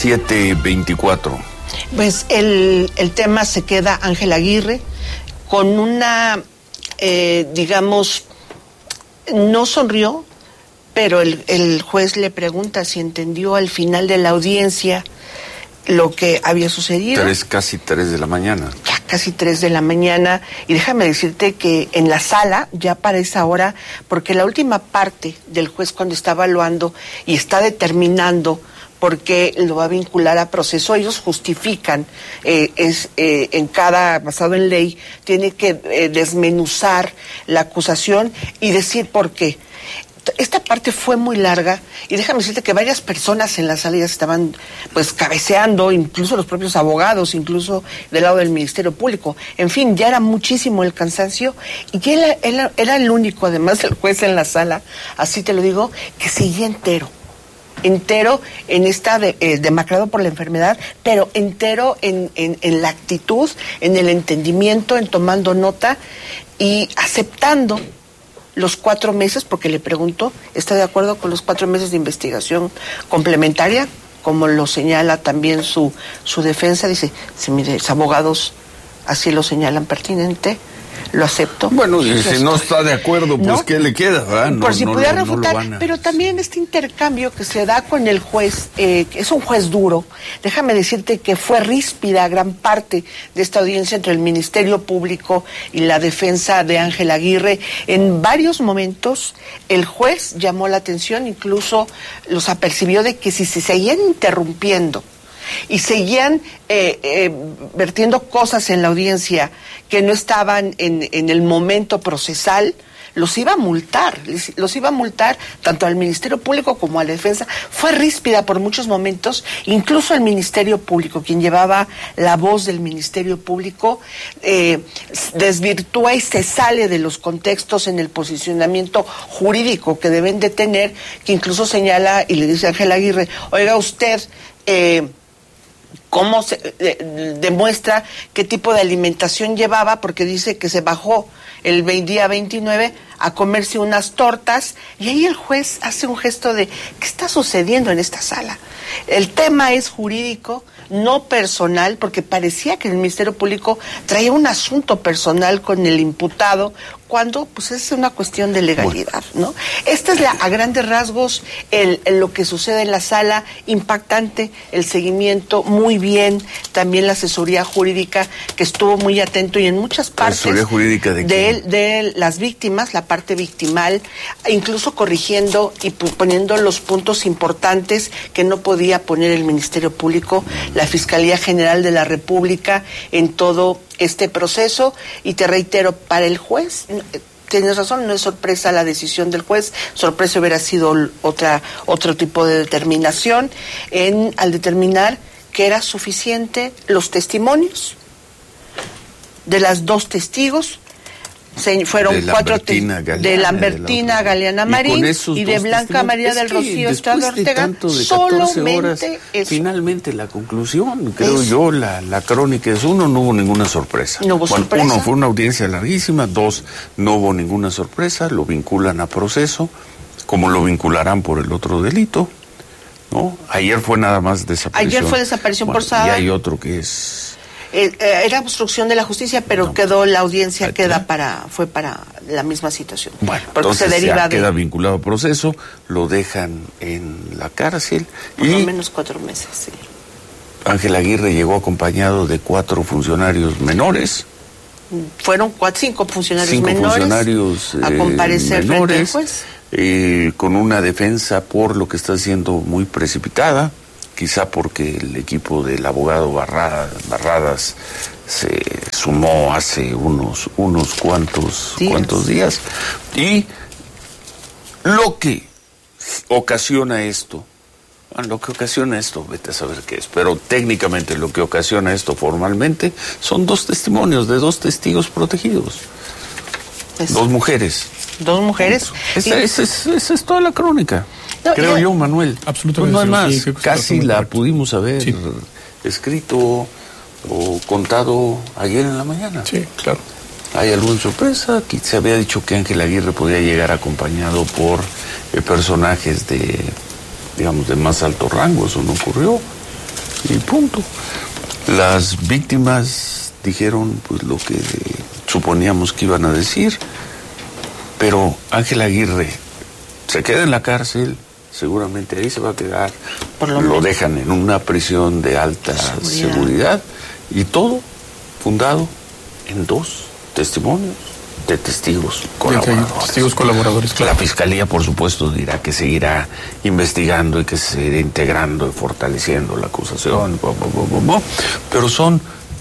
7:24. Pues el tema se queda Ángel Aguirre con una, digamos, no sonrió, pero el juez le pregunta si entendió al final de la audiencia lo que había sucedido. Casi 3 de la mañana. Ya casi 3 de la mañana. Y déjame decirte que en la sala, ya para esa hora, porque la última parte del juez cuando está evaluando y está determinando por qué lo va a vincular a proceso, ellos justifican, en cada, basado en ley, tiene que desmenuzar la acusación y decir por qué. Esta parte fue muy larga y déjame decirte que varias personas en la sala ya estaban pues cabeceando, incluso los propios abogados, incluso del lado del Ministerio Público. En fin, ya era muchísimo el cansancio y que él era el único, además del juez en la sala, así te lo digo, que seguía entero en esta demacrado por la enfermedad, pero entero en la actitud, en el entendimiento, en tomando nota y aceptando los 4 meses, porque le preguntó, ¿está de acuerdo con los 4 meses de investigación complementaria? Como lo señala también su defensa, dice, si mis abogados así lo señalan pertinente, lo acepto. Bueno, si no está de acuerdo, pues ¿no? ¿Qué le queda? ¿Verdad? Por si pudiera refutar, pero también este intercambio que se da con el juez, que es un juez duro, déjame decirte que fue ríspida gran parte de esta audiencia entre el Ministerio Público y la defensa de Ángel Aguirre. En varios momentos el juez llamó la atención, incluso los apercibió de que si se seguían interrumpiendo y seguían vertiendo cosas en la audiencia que no estaban en el momento procesal, los iba a multar tanto al Ministerio Público como a la defensa. Fue ríspida por muchos momentos, incluso el Ministerio Público, quien llevaba la voz del Ministerio Público, desvirtúa y se sale de los contextos en el posicionamiento jurídico que deben de tener, que incluso señala y le dice a Ángel Aguirre, oiga usted, cómo se demuestra qué tipo de alimentación llevaba, porque dice que se bajó el día 29 a comerse unas tortas, y ahí el juez hace un gesto de ¿qué está sucediendo en esta sala? El tema es jurídico, no personal, porque parecía que el Ministerio Público traía un asunto personal con el imputado, cuando pues es una cuestión de legalidad, ¿no? Esta es a grandes rasgos lo que sucede en la sala, impactante el seguimiento, muy bien, también la asesoría jurídica que estuvo muy atento y en muchas partes ¿Asesoría jurídica de las víctimas, la parte victimal, incluso corrigiendo y poniendo los puntos importantes que no podía poner el Ministerio Público, la Fiscalía General de la República en todo este proceso? Y te reitero, para el juez, tienes razón, no es sorpresa la decisión del juez, sorpresa hubiera sido otro tipo de determinación al determinar que era suficiente los testimonios de las 2 testigos. Fueron 4 de Lambertina Galeana Marín y de Blanca María del Rocío Estrada Ortega. Solamente eso. Finalmente la conclusión, creo yo, la crónica es: 1, no hubo ninguna sorpresa. No hubo sorpresa. 1, fue una audiencia larguísima. 2, no hubo ninguna sorpresa. Lo vinculan a proceso, como lo vincularán por el otro delito, ¿no? Ayer fue nada más desaparición. Ayer fue desaparición forzada. Y hay otro que es... era obstrucción de la justicia, pero no, quedó la audiencia, fue para la misma situación. Bueno, porque entonces se deriva queda vinculado a proceso, lo dejan en la cárcel. Por lo menos 4 meses, sí. Ángel Aguirre llegó acompañado de 4 funcionarios menores. Fueron 5 funcionarios 5 menores funcionarios a comparecer frente al juez. Con una defensa por lo que está siendo muy precipitada, quizá porque el equipo del abogado Barradas se sumó hace unos cuantos días. Y lo que ocasiona esto, vete a saber qué es, pero técnicamente lo que ocasiona esto formalmente son 2 testimonios de 2 testigos protegidos. 2 mujeres. 2 mujeres. Esa es toda la crónica. No, creo yo, Manuel. Absolutamente. Pues no hay más. Sí, casi la pudimos haber escrito o contado ayer en la mañana. Sí, claro. ¿Hay alguna sorpresa? Aquí se había dicho que Ángel Aguirre podía llegar acompañado por personajes de más alto rango. Eso no ocurrió. y punto. Las víctimas dijeron pues lo que suponíamos que iban a decir, pero Ángel Aguirre se queda en la cárcel, seguramente ahí se va a quedar, lo dejan en una prisión de alta seguridad y todo fundado en 2 testimonios de testigos colaboradores. Testigos colaboradores, claro. La Fiscalía, por supuesto, dirá que seguirá investigando y que se seguirá integrando y fortaleciendo la acusación, pero son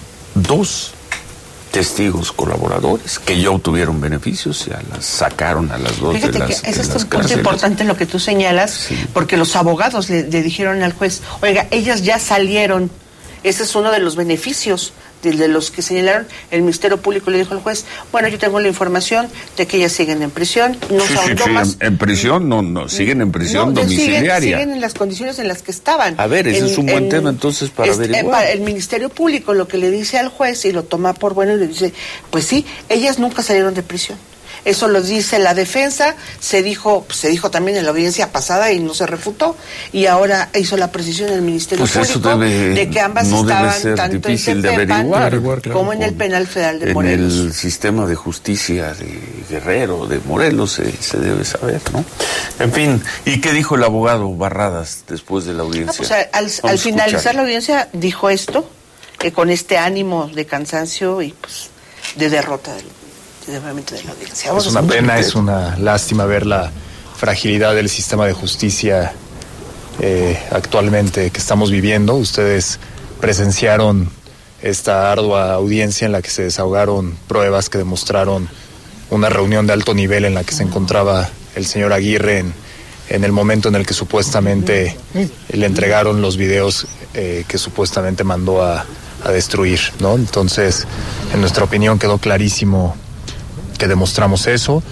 2 testigos colaboradores que ya obtuvieron beneficios, ya las sacaron a las 2 Fíjate de las que ese es un punto cárceles. importante lo que tú señalas, sí. Porque los abogados le dijeron al juez, oiga, ellas ya salieron, ese es uno de los beneficios de los que señalaron. El Ministerio Público le dijo al juez, bueno, yo tengo la información de que ellas siguen en prisión, no son tomas. En prisión, no, siguen en prisión domiciliaria. Siguen en las condiciones en las que estaban. A ver, ese es un buen tema entonces para averiguar. El Ministerio Público lo que le dice al juez y lo toma por bueno y le dice, pues sí, ellas nunca salieron de prisión. Eso lo dice la defensa, se dijo también en la audiencia pasada y no se refutó, y ahora hizo la precisión el Ministerio Público de que ambas estaban tanto en Tepepan como en el Penal Federal de Morelos. En el sistema de justicia de Guerrero, de Morelos, se debe saber, ¿no? En fin, ¿y qué dijo el abogado Barradas después de la audiencia? Al finalizar la audiencia dijo esto, con este ánimo de cansancio y pues de derrota de la audiencia. Es una pena, es una lástima ver la fragilidad del sistema de justicia actualmente que estamos viviendo. Ustedes presenciaron esta ardua audiencia en la que se desahogaron pruebas que demostraron una reunión de alto nivel en la que se encontraba el señor Aguirre en el momento en el que supuestamente le entregaron los videos que supuestamente mandó a destruir, ¿no? Entonces, en nuestra opinión quedó clarísimo que demostramos eso.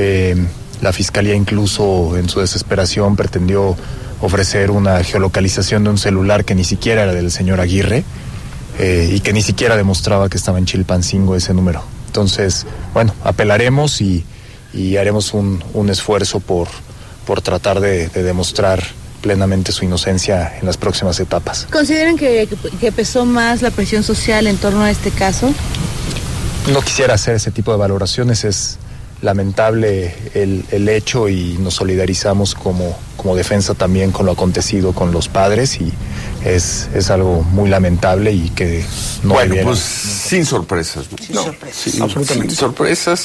La Fiscalía incluso en su desesperación pretendió ofrecer una geolocalización de un celular que ni siquiera era del señor Aguirre y que ni siquiera demostraba que estaba en Chilpancingo ese número. Entonces, bueno, apelaremos y haremos un esfuerzo por tratar de demostrar plenamente su inocencia en las próximas etapas. ¿Consideran que pesó más la presión social en torno a este caso? No quisiera hacer ese tipo de valoraciones, es lamentable el hecho y nos solidarizamos como defensa también con lo acontecido con los padres y es algo muy lamentable y que no debiera. Pues sin sorpresas, ¿no? Sin sorpresas. Absolutamente. Sin sorpresas,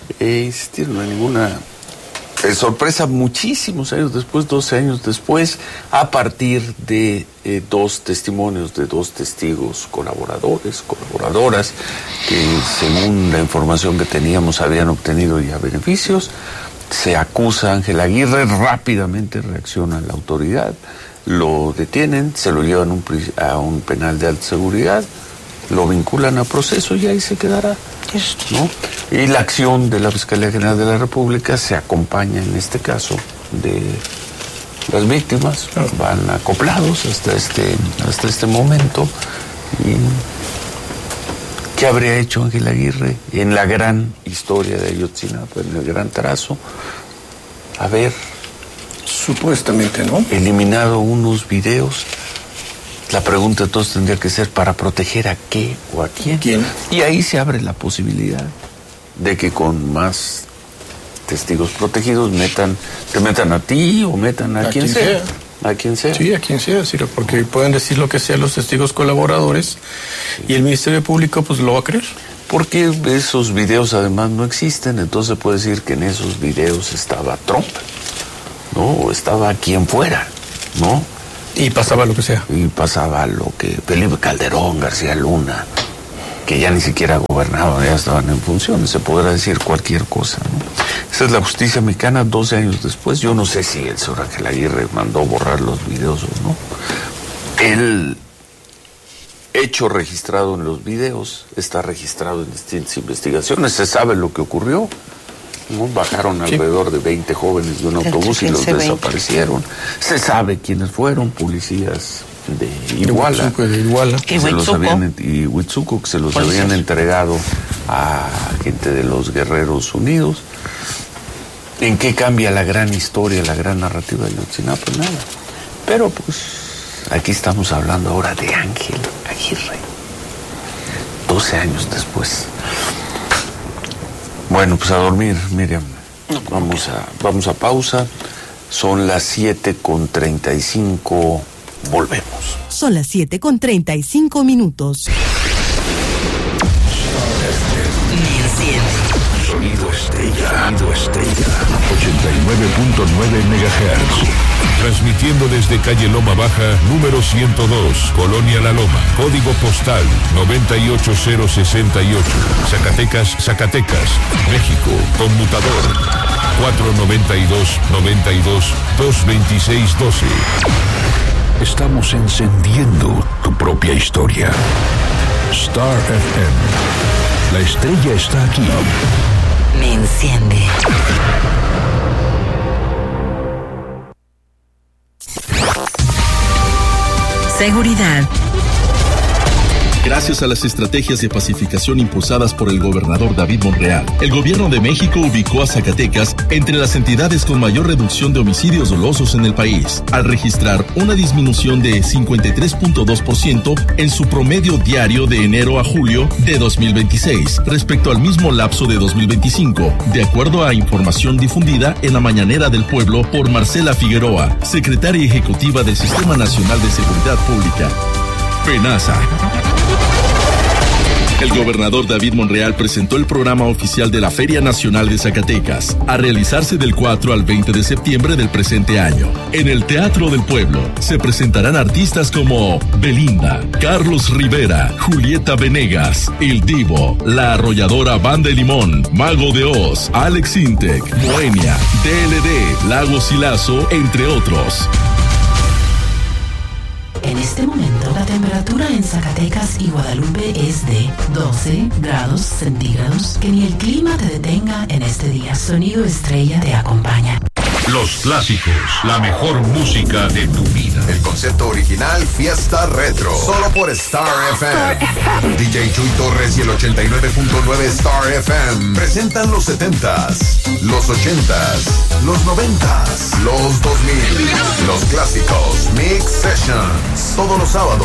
no hay ninguna sorpresa muchísimos años después, 12 años después, a partir de 2 testimonios de 2 testigos colaboradoras, que según la información que teníamos habían obtenido ya beneficios. Se acusa a Ángel Aguirre, rápidamente reacciona la autoridad, lo detienen, se lo llevan a un penal de alta seguridad, lo vinculan a proceso y ahí se quedará, ¿no? Y la acción de la Fiscalía General de la República se acompaña en este caso de las víctimas, van acoplados hasta este momento. Y ¿qué habría hecho Ángel Aguirre en la gran historia de Ayotzinapa, en el gran trazo? Haber supuestamente, ¿no?, eliminado unos videos. La pregunta entonces tendría que ser, ¿para proteger a qué o a quién? Y ahí se abre la posibilidad de que con más testigos protegidos te metan a ti o metan a quien sea. A quien sea. Sí, a quien sea, Ciro, porque pueden decir lo que sea los testigos colaboradores y el Ministerio Público pues lo va a creer. Porque esos videos además no existen, entonces puede decir que en esos videos estaba Trump, ¿no? O estaba quien fuera, ¿no? Y pasaba lo que sea. Y pasaba lo que Felipe Calderón, García Luna, que ya ni siquiera gobernaban, ya estaban en funciones, se podrá decir cualquier cosa, ¿no? Esa es la justicia mexicana 12 años después. Yo no sé si el señor Ángel Aguirre mandó borrar los videos o no. El hecho registrado en los videos está registrado en distintas investigaciones, se sabe lo que ocurrió, ¿no? Bajaron alrededor de 20 jóvenes de un autobús y los desaparecieron. Se sabe quiénes fueron, policías de Iguala. Y Huitzuco, que se los habían entregado a gente de los Guerreros Unidos. ¿En qué cambia la gran historia, la gran narrativa de Ayotzinapa? Nada. Pero pues Aquí estamos hablando ahora de Ángel Aguirre, 12 años después. Bueno, pues a dormir, Miriam. Vamos a pausa. Son las 7:35. Volvemos. Son las 7:35 minutos. Sonido Estrella. 89.9 MHz. Transmitiendo desde calle Loma Baja, número 102, Colonia La Loma. Código postal 98068. Zacatecas, México. Conmutador 492-92-226-12. Estamos encendiendo tu propia historia. Star FM. La estrella está aquí. Me enciende. Seguridad. Gracias a las estrategias de pacificación impulsadas por el gobernador David Monreal, el gobierno de México ubicó a Zacatecas entre las entidades con mayor reducción de homicidios dolosos en el país, al registrar una disminución de 53.2% en su promedio diario de enero a julio de 2026, respecto al mismo lapso de 2025, de acuerdo a información difundida en la Mañanera del Pueblo por Marcela Figueroa, secretaria ejecutiva del Sistema Nacional de Seguridad Pública, PENASA. El gobernador David Monreal presentó el programa oficial de la Feria Nacional de Zacatecas, a realizarse del 4 al 20 de septiembre del presente año. En el Teatro del Pueblo se presentarán artistas como Belinda, Carlos Rivera, Julieta Venegas, El Divo, La Arrolladora Banda de Limón, Mago de Oz, Alex Intec, Moenia, DLD, Lagos y Lazo, entre otros. En este momento la temperatura en Zacatecas y Guadalupe es de 12 grados centígrados. Que ni el clima te detenga en este día. Sonido Estrella te acompaña. Los clásicos, la mejor música de tu vida. El concepto original Fiesta Retro, solo por Star FM. DJ Chuy Torres y el 89.9 Star FM presentan los 70s, los 80s, los 90s, los 2000, los clásicos Mix Sessions, todos los sábados